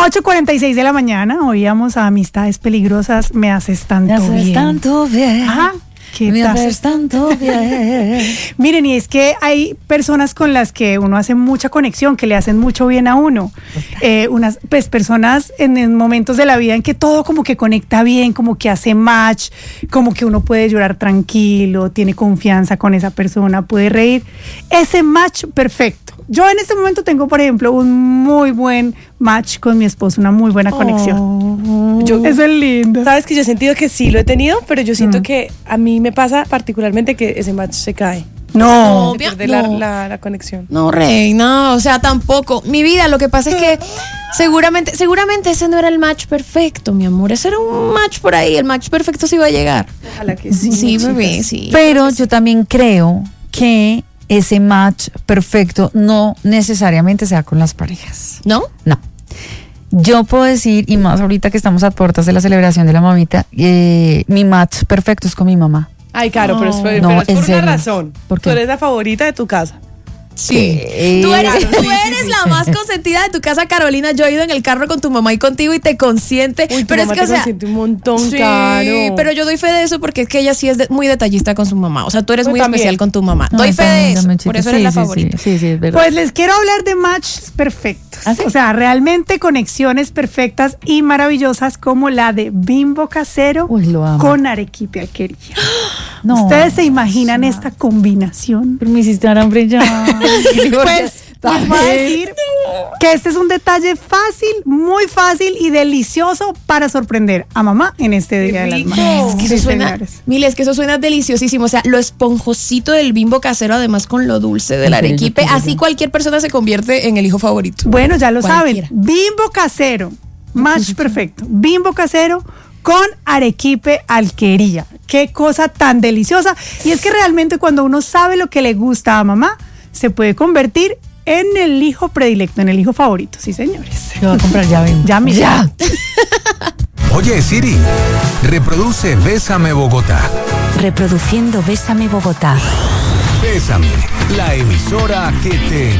8:46 de la mañana, oíamos a Amistades Peligrosas, me haces tanto bien. Me haces tanto bien. Ajá. Me haces tanto bien. Miren, y es que hay personas con las que uno hace mucha conexión, que le hacen mucho bien a uno. Unas pues personas en momentos de la vida en que todo como que conecta bien, como que hace match, como que uno puede llorar tranquilo, tiene confianza con esa persona, puede reír. Ese match perfecto. Yo en este momento tengo, por ejemplo, un muy buen match con mi esposo, una muy buena conexión. Eso es lindo. Sabes que yo he sentido que sí lo he tenido, pero yo siento que a mí me pasa particularmente que ese match se cae. No, Se pierde la conexión. No, reina, o sea, tampoco. Mi vida, lo que pasa es que seguramente ese no era el match perfecto, mi amor. Ese era un match por ahí, el match perfecto sí iba a llegar. Ojalá que sí. Sí, bebé, sí. Pero yo también creo que ese match perfecto no necesariamente sea con las parejas. ¿No? No. Yo puedo decir, y más ahorita que estamos a puertas de la celebración de la mamita, mi match perfecto es con mi mamá. Ay, claro, pero es por en una serio. razón. ¿Por qué? Tú eres la favorita de tu casa. Sí. Tú eres la más consentida de tu casa, Carolina. Yo he ido en el carro con tu mamá y contigo y te consiente. Uy, tu pero mamá es que, te consiente un montón, sí, claro. pero yo doy fe de eso porque es que ella sí es muy detallista con su mamá. O sea, tú eres muy también. especial con tu mamá. Doy fe de eso. Por eso eres la favorita. Sí, es verdad. pues les quiero hablar de matches perfectos. ¿Ah, sí? O sea, realmente conexiones perfectas y maravillosas como la de Bimbo Casero Uy, lo amo. con arequipe alquería. No. ¿Ustedes se imaginan esta combinación? Pero me hiciste dar hambre ya. Pues les voy a decir que este es un detalle fácil, muy fácil y delicioso para sorprender a mamá en este Día de las Madres. Es que Sí, eso suena, señores. Mile, es que eso suena deliciosísimo. O sea, lo esponjosito del Bimbo Casero, además con lo dulce del En serio, arequipe. yo quiero. Así cualquier persona se convierte en el hijo favorito. Bueno, ya lo Cualquiera. saben. Bimbo Casero, match perfecto. Bimbo Casero con arequipe alquería. Qué cosa tan deliciosa. Y es que realmente cuando uno sabe lo que le gusta a mamá, se puede convertir en el hijo predilecto, en el hijo favorito. Sí, señores. Yo voy a comprar ya, ven. Ya, mira. Oye, Siri, reproduce Bésame Bogotá. Reproduciendo Bésame Bogotá. Bésame, la emisora que te